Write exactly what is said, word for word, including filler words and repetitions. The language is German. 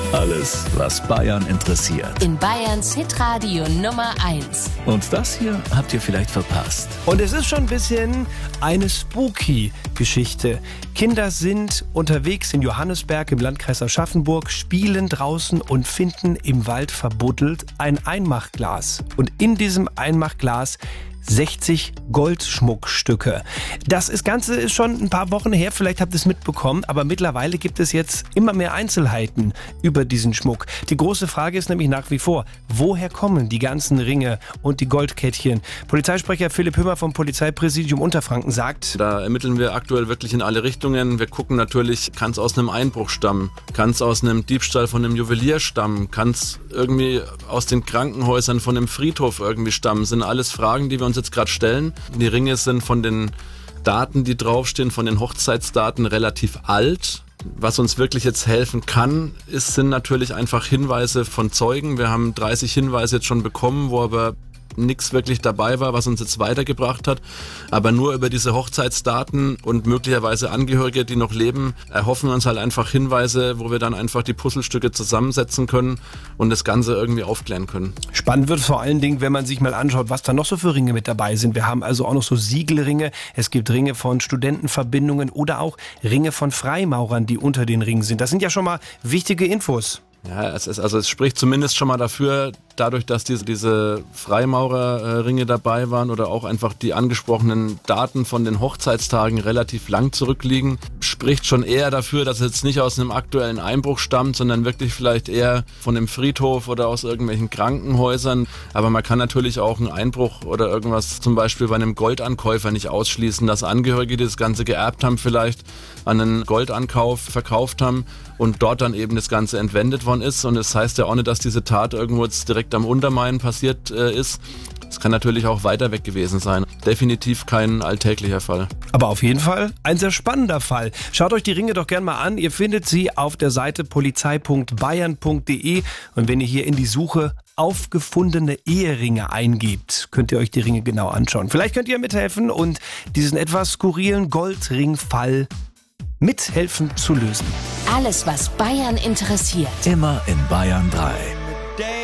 Alles, was Bayern interessiert. In Bayerns Hitradio Nummer eins. Und das hier habt ihr vielleicht verpasst. Und es ist schon ein bisschen eine Spooky-Geschichte. Kinder sind unterwegs in Johannisberg im Landkreis Aschaffenburg, spielen draußen und finden im Wald verbuddelt ein Einmachglas. Und in diesem Einmachglas sechzig Goldschmuckstücke. Das Ganze ist schon ein paar Wochen her, vielleicht habt ihr es mitbekommen, aber mittlerweile gibt es jetzt immer mehr Einzelheiten über diesen Schmuck. Die große Frage ist nämlich nach wie vor, woher kommen die ganzen Ringe und die Goldkettchen? Polizeisprecher Philipp Hümmer vom Polizeipräsidium Unterfranken sagt: Da ermitteln wir aktuell wirklich in alle Richtungen. Wir gucken natürlich, kann es aus einem Einbruch stammen, kann es aus einem Diebstahl von einem Juwelier stammen, kann es irgendwie aus den Krankenhäusern von einem Friedhof irgendwie stammen. Das sind alles Fragen, die wir uns jetzt gerade stellen. Die Ringe sind von den Daten, die draufstehen, von den Hochzeitsdaten relativ alt. Was uns wirklich jetzt helfen kann, ist, sind natürlich einfach Hinweise von Zeugen. Wir haben dreißig Hinweise jetzt schon bekommen, wo aber nichts wirklich dabei war, was uns jetzt weitergebracht hat. Aber nur über diese Hochzeitsdaten und möglicherweise Angehörige, die noch leben, erhoffen wir uns halt einfach Hinweise, wo wir dann einfach die Puzzlestücke zusammensetzen können und das Ganze irgendwie aufklären können. Spannend wird vor allen Dingen, wenn man sich mal anschaut, was da noch so für Ringe mit dabei sind. Wir haben also auch noch so Siegelringe, es gibt Ringe von Studentenverbindungen oder auch Ringe von Freimaurern, die unter den Ringen sind. Das sind ja schon mal wichtige Infos. Ja, es ist, also es spricht zumindest schon mal dafür, dadurch, dass diese, diese Freimaurerringe dabei waren oder auch einfach die angesprochenen Daten von den Hochzeitstagen relativ lang zurückliegen, spricht schon eher dafür, dass es jetzt nicht aus einem aktuellen Einbruch stammt, sondern wirklich vielleicht eher von einem Friedhof oder aus irgendwelchen Krankenhäusern. Aber man kann natürlich auch einen Einbruch oder irgendwas zum Beispiel bei einem Goldankäufer nicht ausschließen, dass Angehörige, die das Ganze geerbt haben, vielleicht an einen Goldankauf verkauft haben und dort dann eben das Ganze entwendet worden ist. Und es das heißt ja auch nicht, dass diese Tat irgendwo jetzt direkt am Untermain passiert äh, ist. Es kann natürlich auch weiter weg gewesen sein. Definitiv kein alltäglicher Fall. Aber auf jeden Fall ein sehr spannender Fall. Schaut euch die Ringe doch gerne mal an. Ihr findet sie auf der Seite polizei punkt bayern punkt de. Und wenn ihr hier in die Suche aufgefundene Eheringe eingebt, könnt ihr euch die Ringe genau anschauen. Vielleicht könnt ihr mithelfen und diesen etwas skurrilen Goldringfall mithelfen zu lösen. Alles, was Bayern interessiert. Immer in Bayern drei.